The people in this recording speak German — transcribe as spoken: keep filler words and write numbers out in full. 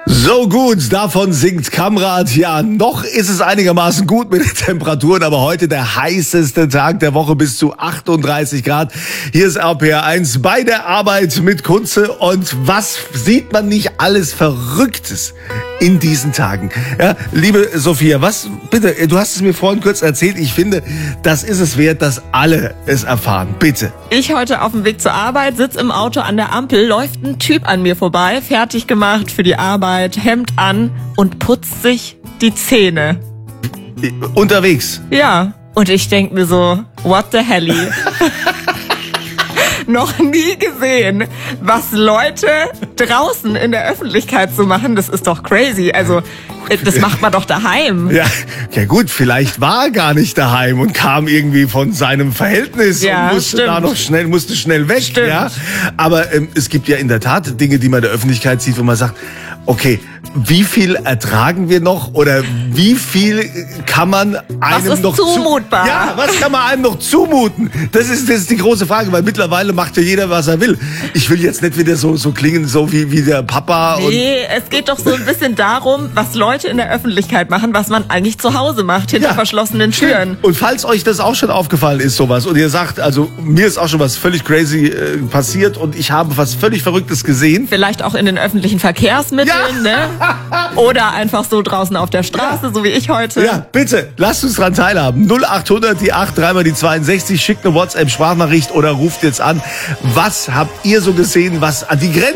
So gut, davon singt Kamrat. Ja, noch ist es einigermaßen gut mit den Temperaturen, aber heute der heißeste Tag der Woche, bis zu achtunddreißig Grad. Hier ist R P R eins bei der Arbeit mit Kunze. Und was sieht man nicht alles Verrücktes in diesen Tagen? Ja, liebe Sophia, was, bitte, du hast es mir vorhin kurz erzählt. Ich finde, das ist es wert, dass alle es erfahren. Bitte. Ich heute auf dem Weg zur Arbeit, sitz im Auto an der Ampel, läuft ein Typ an mir vorbei, fertig gemacht für die Arbeit, Hemd an und putzt sich die Zähne. Unterwegs? Ja. Und ich denk mir so, what the helly? Noch nie gesehen, was Leute draußen in der Öffentlichkeit so machen. Das ist doch crazy. Also, das macht man doch daheim. Ja, ja gut, vielleicht war er gar nicht daheim und kam irgendwie von seinem Verhältnis ja, und musste stimmt. da noch schnell, musste schnell weg. Stimmt. Ja? Aber ähm, es gibt ja in der Tat Dinge, die man in der Öffentlichkeit sieht, wo man sagt, okay, wie viel ertragen wir noch oder wie viel kann man einem was ist noch zumutbar? Zu ja, was kann man einem noch zumuten? Das ist, das ist die große Frage, weil mittlerweile macht ja jeder, was er will. Ich will jetzt nicht wieder so, so klingen, so wie, wie der Papa. Nee, es geht doch so ein bisschen darum, was Leute in der Öffentlichkeit machen, was man eigentlich zu Hause macht, hinter Ja, verschlossenen Türen. Und falls euch das auch schon aufgefallen ist, sowas, und ihr sagt, also mir ist auch schon was völlig crazy äh, passiert und ich habe was völlig Verrücktes gesehen. Vielleicht auch in den öffentlichen Verkehrsmitteln, Ja. ne? Oder einfach so draußen auf der Straße, Ja. so wie ich heute. Ja, bitte, lasst uns dran teilhaben. null achthundert, die acht, dreimal die zweiundsechzig, schickt eine WhatsApp-Sprachnachricht oder ruft jetzt an. Was habt ihr so gesehen, was an die Grenze